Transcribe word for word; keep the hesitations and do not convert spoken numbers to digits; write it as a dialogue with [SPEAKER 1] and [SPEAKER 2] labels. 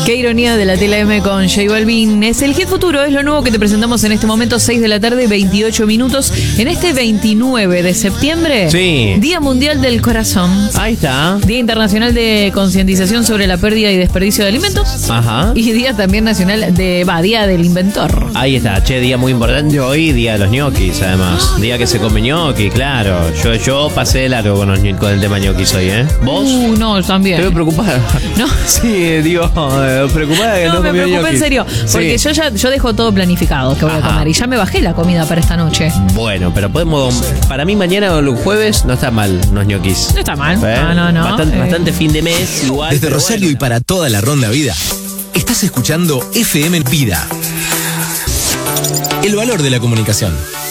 [SPEAKER 1] Qué ironía de la Tela M con J Balvin. Es el Hit Futuro, es lo nuevo que te presentamos en este momento, seis de la tarde, veintiocho minutos. En este veintinueve de septiembre,
[SPEAKER 2] sí.
[SPEAKER 1] Día Mundial del Corazón.
[SPEAKER 2] Ahí está.
[SPEAKER 1] Día Internacional de Concientización sobre la Pérdida y Desperdicio de Alimentos.
[SPEAKER 2] Ajá.
[SPEAKER 1] Y Día también Nacional de, va, Día del Inventor.
[SPEAKER 2] Ahí está, che, día muy importante hoy, día de los ñoquis, además. Día que se come ñoqui, claro. Yo, yo pasé de largo con, los, con el tema ñoquis hoy, ¿eh? ¿Vos?
[SPEAKER 1] Uh, no, también.
[SPEAKER 2] Te veo preocupada.
[SPEAKER 1] No.
[SPEAKER 2] Sí, digo, eh, preocupada que no,
[SPEAKER 1] No, me
[SPEAKER 2] comió
[SPEAKER 1] preocupa
[SPEAKER 2] ñoquis.
[SPEAKER 1] en serio, porque
[SPEAKER 2] Sí.
[SPEAKER 1] yo ya yo dejo todo planificado que voy
[SPEAKER 2] Ajá.
[SPEAKER 1] a comer y ya me bajé la comida para esta noche.
[SPEAKER 2] Bueno, pero podemos. Para mí, mañana o el jueves no está mal unos ñoquis.
[SPEAKER 1] No está mal.
[SPEAKER 2] ¿Eh?
[SPEAKER 1] No, no, no.
[SPEAKER 2] Bastante,
[SPEAKER 1] Eh.
[SPEAKER 2] bastante fin de mes, igual.
[SPEAKER 3] Desde
[SPEAKER 2] pero
[SPEAKER 3] Rosario
[SPEAKER 2] bueno.
[SPEAKER 3] y para toda la ronda vida, estás escuchando F M Vida. El valor de la comunicación.